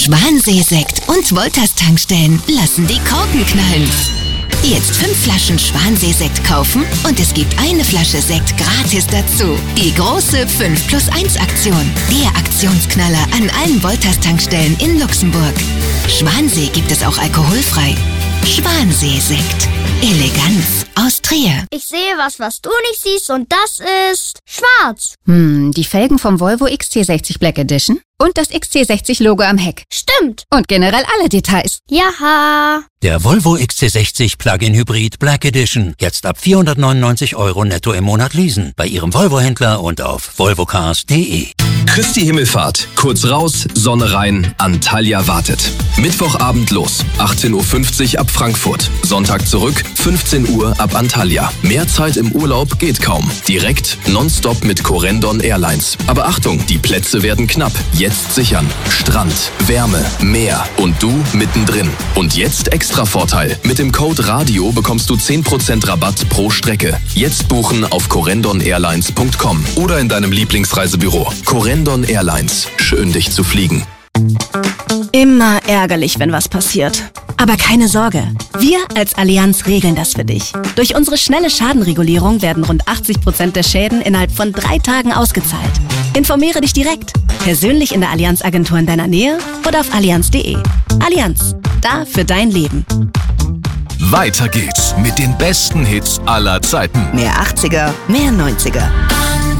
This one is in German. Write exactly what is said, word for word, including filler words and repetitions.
Schwanseesekt und Wolters-Tankstellen lassen die Korken knallen. Jetzt fünf Flaschen Schwanseesekt kaufen und es gibt eine Flasche Sekt gratis dazu. Die große fünf plus eins Aktion. Der Aktionsknaller an allen Wolters-Tankstellen in Luxemburg. Schwansee gibt es auch alkoholfrei. Schwanseesekt. Eleganz aus Trier. Ich sehe was, was du nicht siehst, und das ist schwarz. Hm, die Felgen vom Volvo X C sechzig Black Edition und das X C sechzig Logo am Heck. Stimmt. Und generell alle Details. Jaha. Der Volvo X C sechzig Plug-in Hybrid Black Edition. Jetzt ab vierhundertneunundneunzig Euro netto im Monat leasen. Bei Ihrem Volvo-Händler und auf volvocars punkt de. Christi Himmelfahrt. Kurz raus, Sonne rein, Antalya wartet. Mittwochabend los, achtzehn Uhr fünfzig ab Frankfurt. Sonntag zurück, fünfzehn Uhr ab Antalya. Mehr Zeit im Urlaub geht kaum. Direkt, nonstop mit Corendon Airlines. Aber Achtung, die Plätze werden knapp. Jetzt sichern. Strand, Wärme, Meer und du mittendrin. Und jetzt extra Vorteil. Mit dem Code RADIO bekommst du zehn Prozent Rabatt pro Strecke. Jetzt buchen auf corendon airlines punkt com oder in deinem Lieblingsreisebüro. Corendon Airlines. Schön, dich zu fliegen. Immer ärgerlich, wenn was passiert. Aber keine Sorge, wir als Allianz regeln das für dich. Durch unsere schnelle Schadenregulierung werden rund achtzig Prozent der Schäden innerhalb von drei Tagen ausgezahlt. Informiere dich direkt, persönlich in der Allianz-Agentur in deiner Nähe oder auf allianz punkt de. Allianz, da für dein Leben. Weiter geht's mit den besten Hits aller Zeiten. Mehr achtziger, mehr neunziger.